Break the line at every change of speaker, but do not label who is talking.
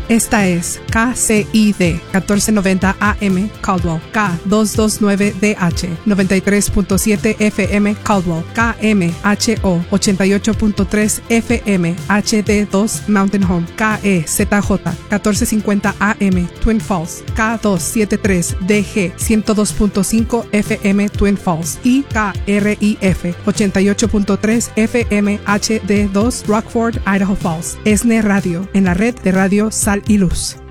Esta es KCID 1490 AM Caldwell, K229DH 93.7 FM Caldwell, KMHO 88.3 FM HD2 Mountain Home, KEZJ 1450 AM Twin Falls, K273DG 102.5 FM Twin Falls y KRIF 88.3 FM HD2 Rockford, Idaho Falls. ESNE Radio, en la red de Radio Sal y Luz.